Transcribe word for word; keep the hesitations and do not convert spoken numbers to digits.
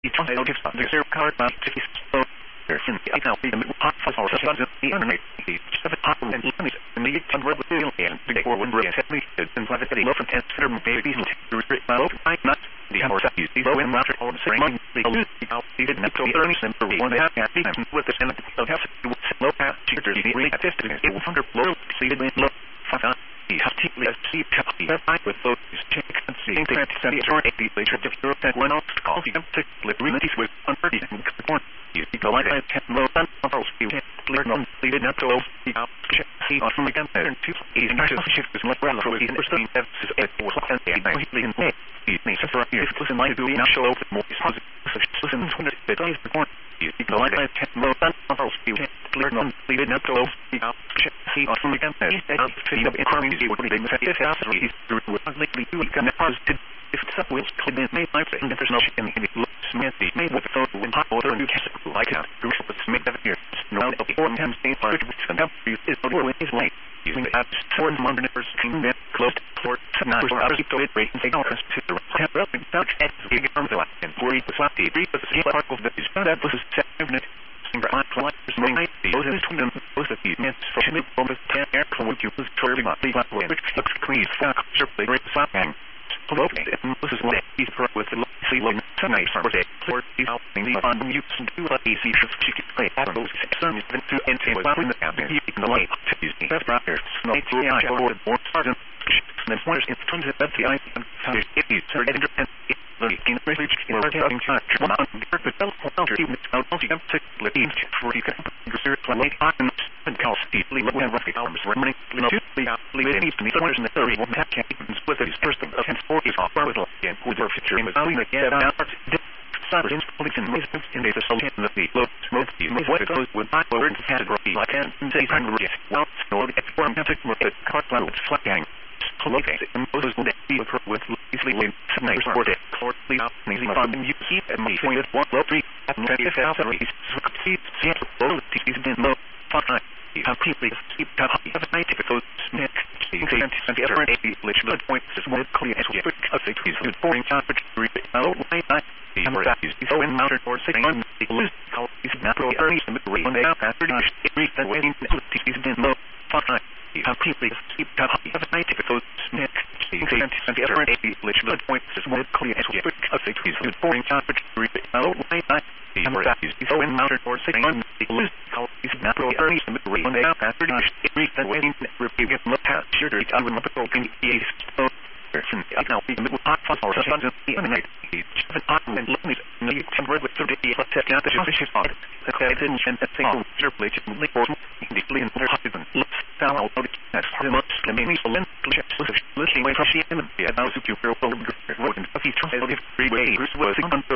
each one of the zero card bound to his slow. In the I the middle hot for our sons of the enemy, the seven hot and limit, and the eight hundred billion and the four one race at least, and five at low from ten seven babies and to restrict my open eye nuts. The hours that you see low and router or the ceremony, the lose the out, the didn't have to be early simple one half at the time with the senate of health to low path, cheater, the rate at fifty, it was under low, seated in low, five. The hotly as see copy that I with those checks and seeing the anti or eighty later of Europe that went off to call the empty liberties with unthirty and corn. You see the light I can't low on our speed, clear non leaded up to low the out see on from again there and two eight and shift is like rather for the interesting emphasis at was and immediately in May. The nation for here is listen like do not show up more positive listen to the days the corn. You see the light I can't low on our speed, clear non leaded up to low the out see on from again there and feed up in economy would be the effective after he's through with likely to become a positive if some wheels could be made by and there's no in the looks messy made with photo in hot water and you can't like out through with make that here no of the four times state part of the country is the way is late using the apps for modern king that closed port not for other to it breaking take office to the have up and touch at the arm the and worry the slap the brief of the sea particles that is found that was a seven Right, collectors may be those in them, those of these myths for him from the ten air cold you was turning up the black wind, which looks clean, fuck, sharply, great slap hang. Locate it, and this is what he's per with the sea lane, tonight, for the clear, he's helping the on you to do what he sees if she can play out of those sun is to enter with in the cabin, he in the light, to use the best rocker, snow, three eye, over the board, sergeant, and then one is in front of the eye, and if he's turned independent. The message in our having charge one on the development even out of the particularly for you can research when late on and call steeply when roughly arms remaining to the outly needs to be the in the thirty one that can even with his first of ten four is off with and with our future in the valley get out cyber installation movements in the solution of the load smoke the what goes with my word category like and say primary well or the form of the car plan with flat gang Located and Moses would be with easily win tonight for the court lead up amazing fun you keep and me with one low three and twenty thousand race succeed see all the teams in low five you have people keep top have a ninety because Smith seeing the anti other eighty which the point is more clear as we of the is good boring temperature oh why not the number that is so in mounted or sitting on the lose how is natural earnings in the when they have after it reach the way in the teams in low five you have people keep top have a ninety because Smith seeing the other eighty which the point is more clear as we of the is good boring temperature oh why not the number that is so in mounted or sitting on the lose how is natural earnings in the when they have after it reach the way in review get look at sure I would not go in the east so I now be the middle hot for our sons of the enemy seven hot and limit need to work with the test out the fish spot the credit and the single sure plate and link or deeply in their husband looks down out of the next the much the main so lens listening away from she and the about to keep her over the road and a feature of the freeway was